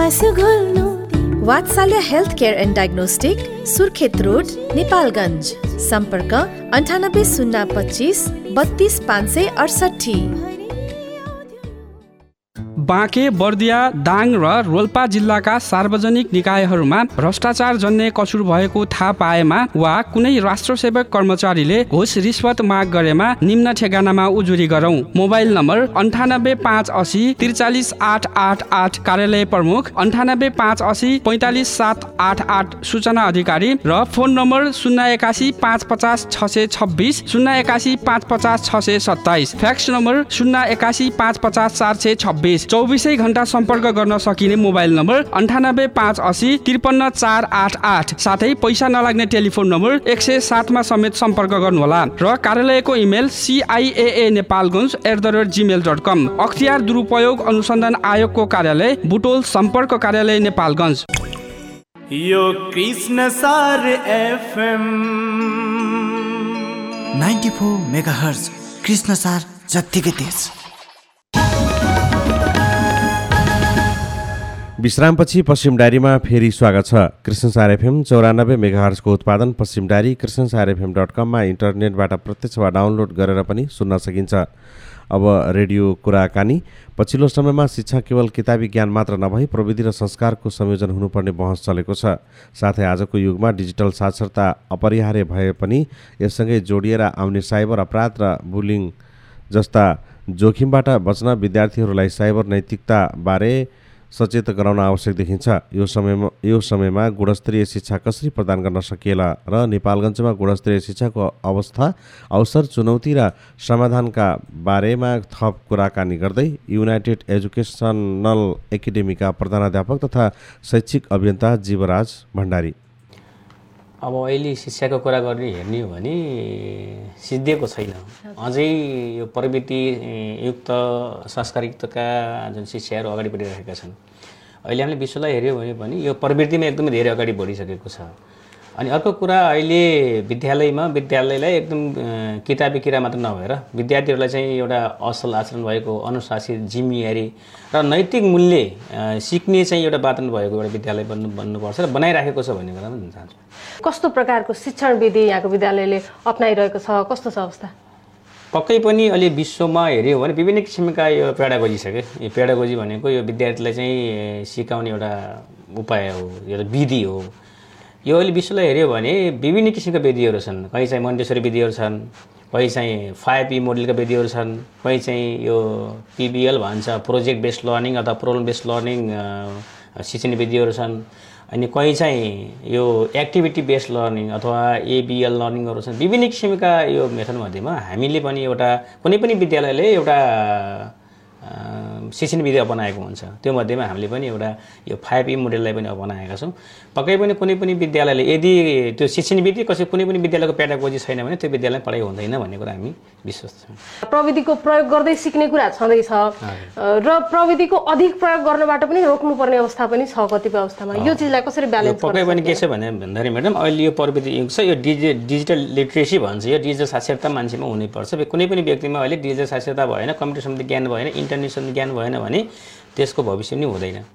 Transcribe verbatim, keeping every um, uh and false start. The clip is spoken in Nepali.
आँसु घोल्नु। वात्सल्य health care and diagnostic, Surkhet road, Nepalgunj. सम्पर्क अन्ठानब्बे शून्य पच्चिस बत्तीस पाँच सय अडसठी। बाँके, बर्दिया, दाङ र रोल्पा जिल्लाका सार्वजनिक निकायहरूमा भ्रष्टाचार जन्य कसुर भएको थाहा पाएमा वा कुनै राष्ट्रसेवक कर्मचारीले घुस रिश्वत माग गरेमा निम्न ठेगानामा उजुरी गरौँ। मोबाइल नम्बर अन्ठानब्बे पाँच असी त्रिचालिस आठ आठ आठ कार्यालय प्रमुख, अन्ठानब्बे पाँच असी पैँतालिस सात आठ आठ सूचना अधिकारी र फोन नम्बर शून्य एकासी पाँच पचास छ सय छब्बिस शून्य एकासी पाँच पचास छ सय सत्ताइस। फ्याक्स नम्बर शून्य एकासी पाँच पचास चार सय छब्बिस। चौबिसै घण्टा सम्पर्क गर्न सकिने मोबाइल नम्बर अन्ठानब्बे पाँच असी त्रिपन्न चार आठ आठ। साथै पैसा नलाग्ने टेलिफोन नम्बर एक सय सातमा समेत सम्पर्क गर्नुहोला र कार्यालयको email सिआइएए Nepalgunj at the rate Gmail dot कम। अख्तियार दुरुपयोग अनुसन्धान आयोगको कार्यालय बुटोल सम्पर्क कार्यालय नेपालगञ्ज। यो कृष्ण सार FM ninety four megahertz Krishna सार जत्तिकै तेज। विश्रामपछि पश्चिम डायरीमा फेरि स्वागत छ। कृष्णसार एफएम चौरानब्बे मेगाहर्जको उत्पादन पश्चिम डायरी कृष्णसार एफएम डट कममा इन्टरनेटबाट प्रत्यक्ष वा डाउनलोड गरेर पनि सुन्न सकिन्छ। अब रेडियो कुराकानी। पछिल्लो समयमा शिक्षा केवल किताबी ज्ञान मात्र नभई प्रविधि र संस्कारको संयोजन हुनुपर्ने बहस चलेको छ। साथै आजको युगमा डिजिटल साक्षरता अपरिहार्य भए पनि यससँगै जोडिएर आउने साइबर अपराध र बुलिङ जस्ता जोखिमबाट बच्न विद्यार्थीहरूलाई साइबर नैतिकताबारे सचेत गराउन आवश्यक देखिन्छ। यो समयमा यो समयमा गुणस्तरीय शिक्षा कसरी प्रदान गर्न सकिएला र नेपालगञ्जमा गुणस्तरीय शिक्षाको अवस्था, अवसर, चुनौती र समाधानका बारेमा थप कुराकानी गर्दै युनाइटेड एजुकेसनल एकाडेमीका प्रधानाध्यापक तथा शैक्षिक अभियन्ता जीवराज भण्डारी। अब अहिले शिक्षाको कुरा गर्ने हेर्ने हो भने सिद्धिएको छैन। अझै यो प्रविधि युक्त संस्कारयुक्तका जुन शिक्षाहरू अगाडि बढिरहेका छन्। अहिले हामीले विश्वलाई हेऱ्यौँ भने पनि यो प्रवृत्तिमा एकदमै धेरै अगाडि बढिसकेको छ। अनि अर्को कुरा, अहिले विद्यालयमा विद्यालयलाई एकदम किताबी किरा मात्र नभएर विद्यार्थीहरूलाई चाहिँ एउटा असल आचरण भएको, अनुशासित, जिम्मेवारी र नैतिक मूल्य सिक्ने चाहिँ एउटा वातावरण भएको एउटा विद्यालय बन्नु बन्नुपर्छ र बनाइराखेको छ भन्ने कुरा पनि भन्न चाहन्छु। कस्तो प्रकारको शिक्षण विधि यहाँको विद्यालयले अप्नाइरहेको छ, कस्तो छ अवस्था? पक्कै पनि अहिले विश्वमा हेऱ्यौँ भने विभिन्न किसिमका यो पेडागोजी छ क्या। यो पेडागोजी भनेको यो विद्यार्थीलाई चाहिँ सिकाउने एउटा उपाय हो, एउटा विधि हो। यो अहिले विश्वलाई हेऱ्यो भने विभिन्न किसिमका विधिहरू छन्। कहीँ चाहिँ मोन्टेसरी विधिहरू छन्, कहीँ चाहिँ फाइभ पी मोडलका विधिहरू छन्, कहीँ चाहिँ यो पिबिएल भन्छ प्रोजेक्ट बेस्ड लर्निङ अथवा प्रोब्लम बेस्ड लर्निङ सिक्ने विधिहरू छन्। अनि कहीँ चाहिँ यो एक्टिभिटी बेस्ड लर्निङ अथवा एबिएल लर्निङहरू छन्। विभिन्न किसिमका यो मेथडमध्येमा हामीले पनि एउटा कुनै पनि विद्यालयले एउटा शिक्षण विधि अपनाएको हुन्छ। त्यो मध्येमा हामीले पनि एउटा यो फाइभ ई मोडेललाई पनि अपनाएका छौँ। पक्कै पनि कुनै पनि विद्यालयले यदि त्यो शिक्षण विधि कसै कुनै पनि विद्यालयको पेडागोजी छैन भने त्यो विद्यालय पढाइ हुँदैन भन्ने कुरा हामी विश्वास छौँ। प्रविधिको प्रयोग गर्दै सिक्ने कुरा छँदैछ र प्रविधिको अधिक प्रयोग गर्नबाट पनि रोक्नुपर्ने अवस्था पनि छ कतिपय अवस्थामा। यो चिजलाई कसरी ब्यालेन्स? पक्कै पनि के छ भने भन्दाखेरि म्याडम अहिले यो प्रविधि युग छ। यो डिजि डिजिटल लिट्रेसी भन्छ, यो डिजिटल साक्षरता मान्छेमा हुनैपर्छ। कुनै पनि व्यक्तिमा अहिले डिजिटल साक्षरता भएन, कम्प्युटर सम्बन्धी ज्ञान भएन, इन्टरनेट सम्बन्धी ज्ञान भएन भने त्यसको भविष्य पनि हुँदैन।